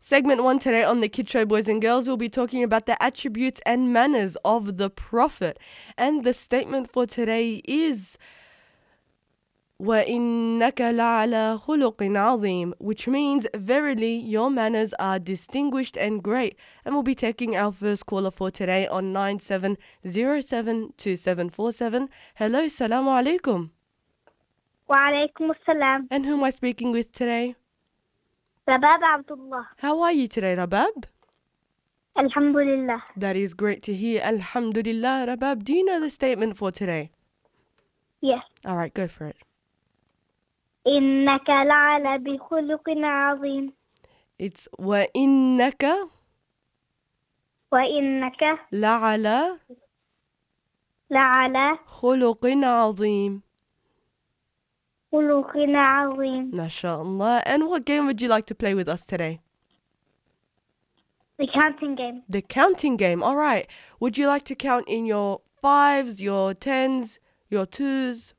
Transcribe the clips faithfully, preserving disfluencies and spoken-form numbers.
Segment one today on the Kid Show, boys and girls, we'll be talking about the attributes and manners of the Prophet. And the statement for today is وَإِنَّكَ لَعَلَى خُلُقٍ عَظِيمٍ, which means, verily, your manners are distinguished and great. And we'll be taking our first caller for today on nine seven zero seven two seven four seven. Hello, Assalamu alaikum. Wa alaikum assalam. And who am I speaking with today? Rabab Abdullah. How are you today, Rabab? Alhamdulillah. That is great to hear. Alhamdulillah, Rabab. Do you know the statement for today? Yes. All right, go for it. إِنَّكَ لَعَلَى بِخُلُقٍ عَظِيمٍ. It's وَإِنَّكَ وَإِنَّكَ لَعَلَى لَعَلَى خُلُقٍ عَظِيمٍ. خُلُقٍ عَظِيمٍ. MashaAllah. And what game would you like to play with us today? The counting game. The counting game. All right. Would you like to count in your fives, your tens, your twos?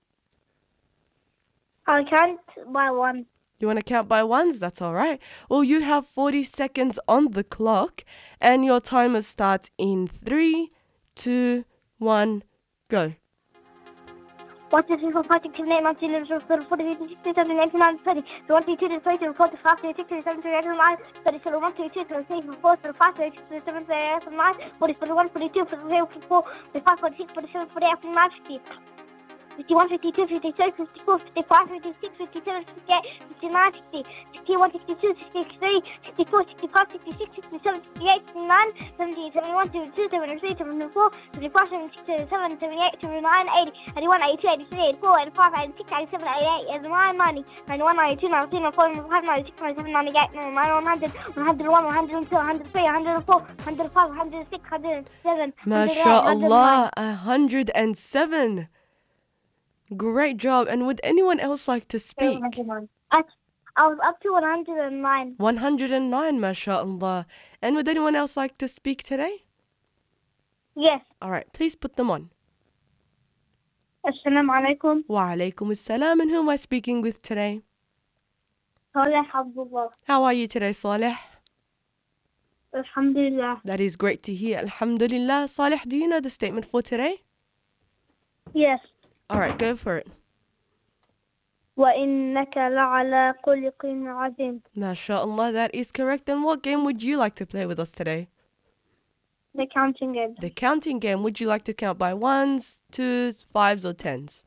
I'll count by one. You want to count by ones? That's all right. Well, you have forty seconds on the clock, and your timer starts in three, two, one, go. What is for fighting to name until it was for forty, sixty, seventy, eighty, ninety, thirty. So one, two, three, three, four, five, six, seven, eight, nine, thirty, so one, two, two, three, four, five, six, seven, eight, nine, forty, forty-one, forty-two, forty-three, forty-four, forty-five, forty-six, forty-seven, forty-eight, forty-nine, fifty. fifty-one, fifty-two, fifty-three, fifty-four, fifty-five, fifty-six, fifty-seven, fifty-eight, fifty-nine, sixty, sixty-one, sixty-two, sixty-three, sixty-four, sixty-five, sixty-six, sixty-seven, sixty-eight, sixty-nine, seventy, seventy-one, seventy-two, seventy-three, seventy-four, seventy-five, seventy-six, seventy-seven, seventy-eight, seventy-nine, eighty, eighty-one, eighty-two, eighty-three, eighty-four, eighty-five, eighty-six, eighty-seven, eighty-eight, eighty-nine, ninety, ninety-one, ninety-two, ninety-three, ninety-four, ninety-five, ninety-six, ninety-seven, ninety-eight, ninety-nine, one hundred, one hundred one, one hundred two, one hundred three, one hundred four, one hundred five, one hundred six, one hundred seven, MashaAllah, one hundred seven. Great job. And would anyone else like to speak? I, I was up to one hundred nine. one hundred nine, MashaAllah. And would anyone else like to speak today? Yes. All right, please put them on. Assalamu alaikum. Wa alaikum assalam. And who am I speaking with today? Saleh Abdullah. How are you today, Saleh? Alhamdulillah. That is great to hear. Alhamdulillah. Saleh, do you know the statement for today? Yes. All right, go for it. وَإِنَّكَ لَعَلَى خُلُقٍ عَظِيمٍ. MashaAllah, that is correct. And what game would you like to play with us today? The counting game. The counting game. Would you like to count by ones, twos, fives, or tens?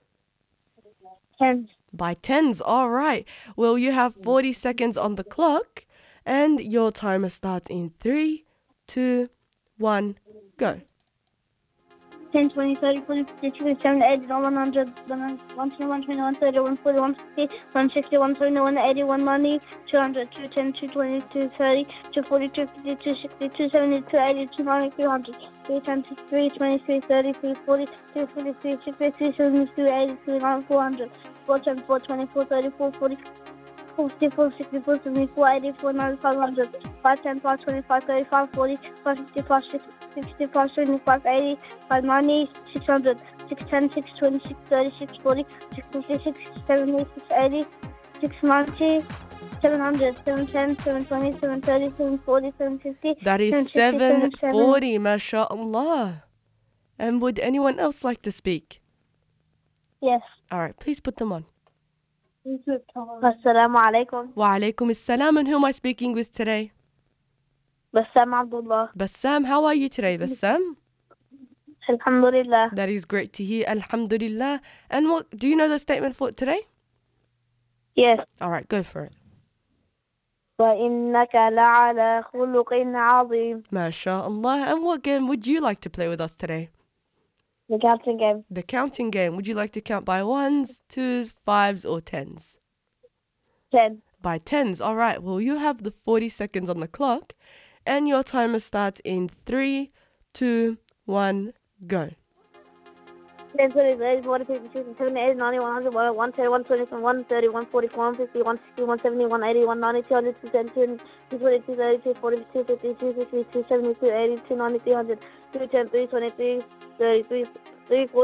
Tens. By tens, all right. Well, you have forty seconds on the clock, and your timer starts in three, two, one, go. ten, twenty, thirty, forty, fifty, sixty, seventy, eighty, one hundred, one twenty-one, twenty-one, thirty, one forty, one fifty, one sixty, one seventy, one eighty, one ninety, two hundred, two ten, two twenty, two thirty, two forty, two fifty, two sixty, two seventy, two eighty, two ninety, three hundred, three ten, three twenty, three thirty, three forty, three fifty, three sixty, three seventy, three eighty, three ninety, four hundred, four ten, four twenty, four thirty, four forty, four fifty, four sixty, four seventy, four eighty, four ninety, five hundred, five ten, five twenty, five thirty, five forty, five fifty, five sixty, sixty, five seventy, five eighty, five ninety, six hundred, six ten, six twenty, six thirty, six forty, six fifty, six seventy, six eighty, six ninety, seven hundred, seven ten, seven twenty, seven thirty, seven forty, seven fifty. That is seven forty, MashaAllah. And would anyone else like to speak? Yes. All right, please put them on. Assalamu alaikum. Wa alaikum assalam. And who am I speaking with today? Bassam Abdullah. Bassam, how are you today, Bassam? Alhamdulillah. That is great to hear. Alhamdulillah. And what do you know the statement for today? Yes. All right, go for it. وَإِنَّكَ لَعَلَى خُلُقٍ عَظِيمٍ. MashaAllah. And what game would you like to play with us today? The counting game. The counting game. Would you like to count by ones, twos, fives, or tens? Ten. By tens. All right. Well, you have the forty seconds on the clock, and your timer starts in three, two, one, go. ten, twenty, thirty, forty, fifty, sixty, seventy, eighty, ninety, one hundred, one ten, one twenty, one thirty, one forty, one fifty, one sixty, one seventy, one eighty, one ninety, two hundred, two ten, two twenty, two thirty, two forty, two fifty, two sixty, two seventy, two eighty, two ninety, three hundred, three ten, three twenty, three thirty, three forty,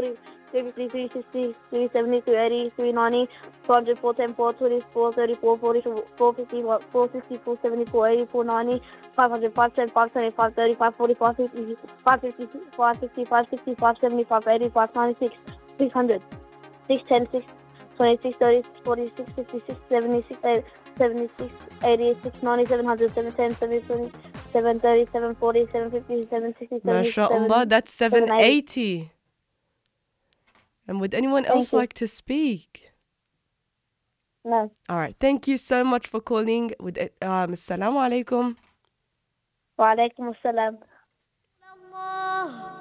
three fifty, three sixty, three seventy, three eighty, three ninety, four hundred, four ten, four twenty, four thirty, four forty, four fifty, four sixty, four seventy, four eighty, four ninety, five hundred, five ten, five twenty, five thirty, five forty, five fifty, five fifty, five sixty, five sixty, five seventy, five eighty, five ninety-six, six hundred, six ten, six twenty-six, thirty, forty-six, fifty-six, seventy-six, seventy-six, eighty, six ninety, seven hundred, seven ten, seven twenty, seven thirty, seven forty, seven fifty, seven sixty, seven MashaAllah, that's seven seven eighty. eighty. And would anyone Thank else you. like to speak? No. All right. Thank you so much for calling. With um, Assalamu alaikum. Wa alaikum assalam. Allah